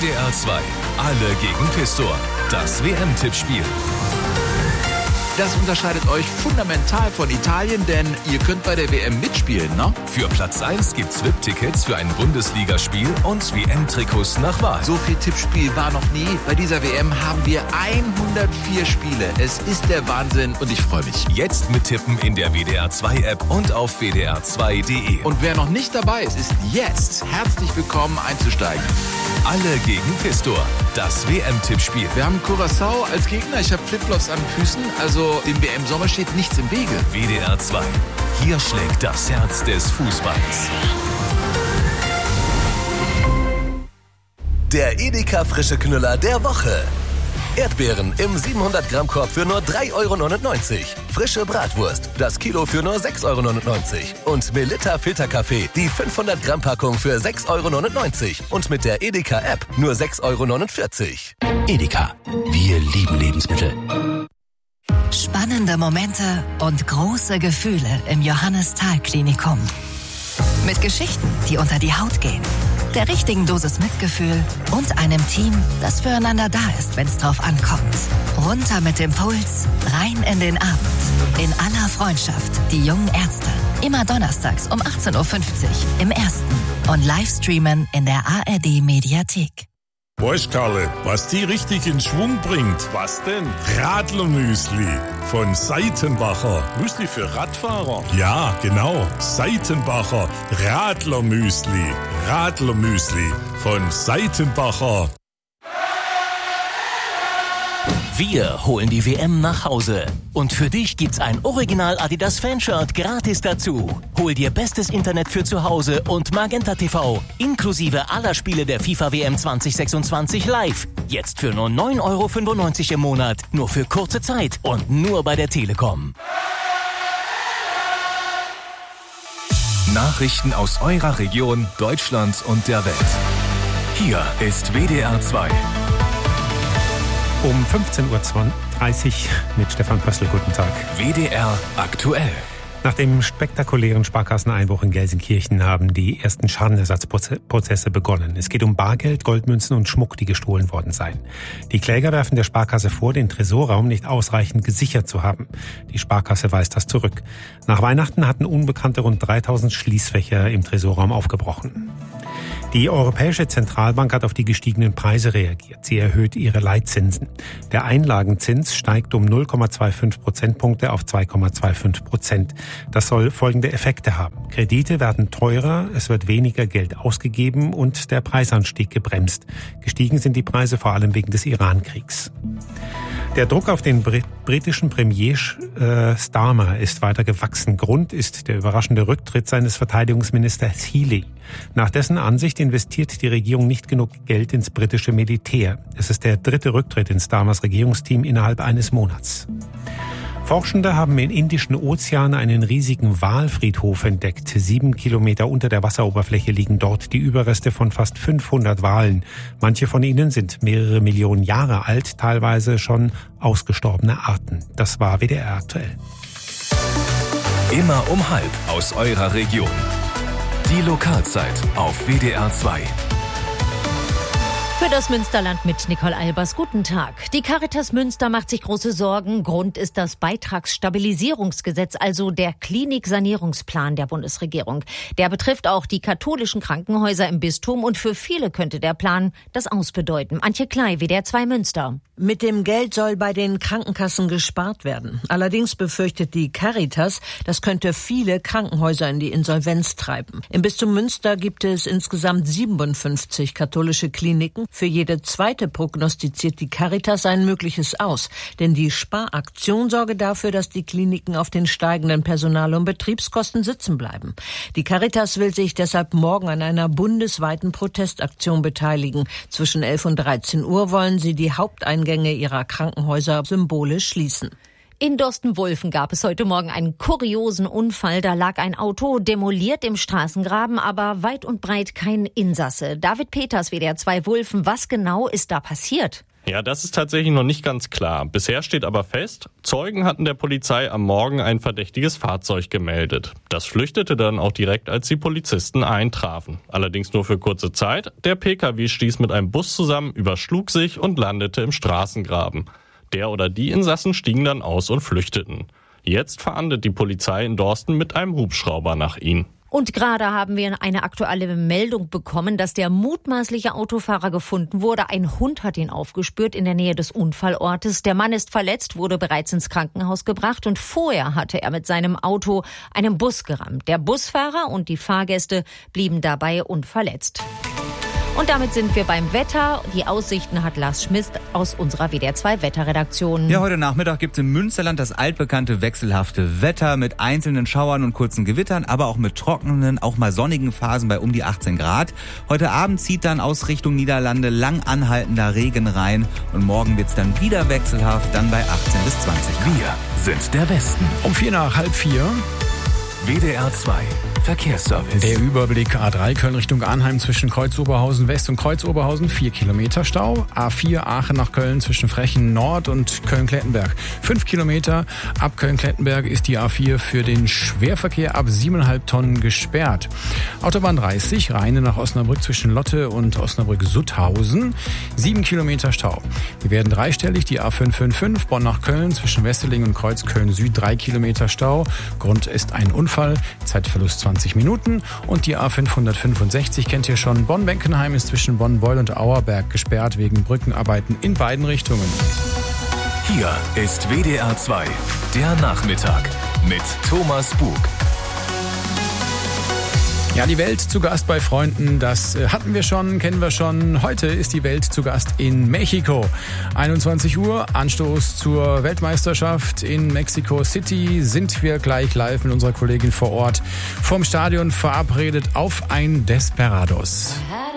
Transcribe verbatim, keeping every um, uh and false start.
D R zwei. Alle gegen Pistor. Das W M-Tippspiel. Das unterscheidet euch fundamental von Italien, denn ihr könnt bei der W M mitspielen, ne? Für Platz eins gibt's V I P-Tickets für ein Bundesligaspiel und W M-Trikots nach Wahl. So viel Tippspiel war noch nie. Bei dieser W M haben wir hundertvier Spiele. Es ist der Wahnsinn und ich freue mich. Jetzt mittippen in der W D R zwei App und auf w d r zwei punkt d e. Und wer noch nicht dabei ist, ist jetzt herzlich willkommen einzusteigen. Alle gegen Pistor. Das W M-Tippspiel. Wir haben Curaçao als Gegner. Ich habe Flipflops an den Füßen. Also im W M-Sommer steht nichts im Wege. W D R zwei. Hier schlägt das Herz des Fußballs. Der Edeka frische Knüller der Woche. Erdbeeren im siebenhundert Gramm Korb für nur drei Euro neunundneunzig. Frische Bratwurst, das Kilo für nur sechs Euro neunundneunzig. Und Melitta Filterkaffee, die fünfhundert Gramm Packung für sechs Euro neunundneunzig. Und mit der Edeka App nur sechs Euro neunundvierzig. Edeka, wir lieben Lebensmittel. Spannende Momente und große Gefühle im Johannes-Thal-Klinikum. Mit Geschichten, die unter die Haut gehen, der richtigen Dosis Mitgefühl und einem Team, das füreinander da ist, wenn es drauf ankommt. Runter mit dem Puls, rein in den Abend. In aller Freundschaft, die jungen Ärzte. Immer donnerstags um achtzehn Uhr fünfzig im Ersten und Livestreamen in der A R D-Mediathek. Weißt Karle, was die richtig in Schwung bringt? Was denn? Radlermüsli von Seitenbacher. Müsli für Radfahrer? Ja, genau. Seitenbacher Radlermüsli. Radlermüsli von Seitenbacher. Wir holen die W M nach Hause. Und für dich gibt's ein Original Adidas Fanshirt gratis dazu. Hol dir bestes Internet für zu Hause und Magenta T V. Inklusive aller Spiele der FIFA W M zwanzig sechsundzwanzig live. Jetzt für nur neun Euro fünfundneunzig im Monat. Nur für kurze Zeit und nur bei der Telekom. Nachrichten aus eurer Region, Deutschland und der Welt. Hier ist W D R zwei. Um fünfzehn Uhr dreißig mit Stefan Pössl. Guten Tag. W D R aktuell. Nach dem spektakulären Sparkasseneinbruch in Gelsenkirchen haben die ersten Schadenersatzprozesse begonnen. Es geht um Bargeld, Goldmünzen und Schmuck, die gestohlen worden seien. Die Kläger werfen der Sparkasse vor, den Tresorraum nicht ausreichend gesichert zu haben. Die Sparkasse weist das zurück. Nach Weihnachten hatten Unbekannte rund dreitausend Schließfächer im Tresorraum aufgebrochen. Die Europäische Zentralbank hat auf die gestiegenen Preise reagiert. Sie erhöht ihre Leitzinsen. Der Einlagenzins steigt um null Komma fünfundzwanzig Prozentpunkte auf zwei Komma fünfundzwanzig Prozent. Das soll folgende Effekte haben. Kredite werden teurer, es wird weniger Geld ausgegeben und der Preisanstieg gebremst. Gestiegen sind die Preise vor allem wegen des Iran-Kriegs. Der Druck auf den Brit- britischen Premier äh, Starmer ist weiter gewachsen. Grund ist der überraschende Rücktritt seines Verteidigungsministers Healey. Nach dessen Ansicht investiert die Regierung nicht genug Geld ins britische Militär. Es ist der dritte Rücktritt in Starmers Regierungsteam innerhalb eines Monats. Forschende haben im Indischen Ozean einen riesigen Walfriedhof entdeckt. Sieben Kilometer unter der Wasseroberfläche liegen dort die Überreste von fast fünfhundert Walen. Manche von ihnen sind mehrere Millionen Jahre alt, teilweise schon ausgestorbene Arten. Das war W D R aktuell. Immer um halb aus eurer Region. Die Lokalzeit auf W D R zwei. Für das Münsterland mit Nicole Albers. Guten Tag. Die Caritas Münster macht sich große Sorgen. Grund ist das Beitragsstabilisierungsgesetz, also der Kliniksanierungsplan der Bundesregierung. Der betrifft auch die katholischen Krankenhäuser im Bistum und für viele könnte der Plan das Aus bedeuten. Antje Klei, W D R zwei Münster. Mit dem Geld soll bei den Krankenkassen gespart werden. Allerdings befürchtet die Caritas, das könnte viele Krankenhäuser in die Insolvenz treiben. Im Bistum Münster gibt es insgesamt siebenundfünfzig katholische Kliniken. Für jede zweite prognostiziert die Caritas ein mögliches Aus. Denn die Sparaktion sorge dafür, dass die Kliniken auf den steigenden Personal- und Betriebskosten sitzen bleiben. Die Caritas will sich deshalb morgen an einer bundesweiten Protestaktion beteiligen. Zwischen elf und dreizehn Uhr wollen sie die Haupteingänge ihrer Krankenhäuser symbolisch schließen. In Dorstenwulfen gab es heute Morgen einen kuriosen Unfall. Da lag ein Auto demoliert im Straßengraben, aber weit und breit kein Insasse. David Peters, W D R zwei Wulfen, was genau ist da passiert? Ja, das ist tatsächlich noch nicht ganz klar. Bisher steht aber fest, Zeugen hatten der Polizei am Morgen ein verdächtiges Fahrzeug gemeldet. Das flüchtete dann auch direkt, als die Polizisten eintrafen. Allerdings nur für kurze Zeit. Der Pkw stieß mit einem Bus zusammen, überschlug sich und landete im Straßengraben. Der oder die Insassen stiegen dann aus und flüchteten. Jetzt fahndet die Polizei in Dorsten mit einem Hubschrauber nach ihnen. Und gerade haben wir eine aktuelle Meldung bekommen, dass der mutmaßliche Autofahrer gefunden wurde. Ein Hund hat ihn aufgespürt in der Nähe des Unfallortes. Der Mann ist verletzt, wurde bereits ins Krankenhaus gebracht und vorher hatte er mit seinem Auto einen Bus gerammt. Der Busfahrer und die Fahrgäste blieben dabei unverletzt. Und damit sind wir beim Wetter. Die Aussichten hat Lars Schmidt aus unserer W D R zwei Wetterredaktion. Ja, heute Nachmittag gibt es im Münsterland das altbekannte wechselhafte Wetter mit einzelnen Schauern und kurzen Gewittern, aber auch mit trockenen, auch mal sonnigen Phasen bei um die achtzehn Grad. Heute Abend zieht dann aus Richtung Niederlande lang anhaltender Regen rein und morgen wird es dann wieder wechselhaft, dann bei achtzehn bis zwanzig Grad. Wir sind der Westen. Um vier nach halb vier. W D R zwei Verkehrsservice. Der Überblick: A drei Köln Richtung Arnheim zwischen Kreuz-Oberhausen West und Kreuz-Oberhausen vier Kilometer Stau. A vier Aachen nach Köln zwischen Frechen Nord und Köln-Klettenberg fünf Kilometer. Ab Köln-Klettenberg ist die A vier für den Schwerverkehr ab sieben Komma fünf Tonnen gesperrt. Autobahn dreißig Rheine nach Osnabrück zwischen Lotte und Osnabrück-Sutthausen sieben Kilometer Stau. Wir werden dreistellig. Die A fünf fünf fünf Bonn nach Köln zwischen Wesseling und Kreuzköln Süd drei Kilometer Stau. Grund ist ein Unfall. Zeitverlust zwanzig Minuten. Und die A fünfhundertfünfundsechzig kennt ihr schon. Bonn-Benkenheim ist zwischen Bonn-Beul und Auerberg gesperrt wegen Brückenarbeiten in beiden Richtungen. Hier ist W D R zwei, der Nachmittag mit Thomas Bug. Ja, die Welt zu Gast bei Freunden, das hatten wir schon, kennen wir schon. Heute ist die Welt zu Gast in Mexiko. einundzwanzig Uhr, Anstoß zur Weltmeisterschaft in Mexico City. Sind wir gleich live mit unserer Kollegin vor Ort vom Stadion verabredet auf ein Desperados.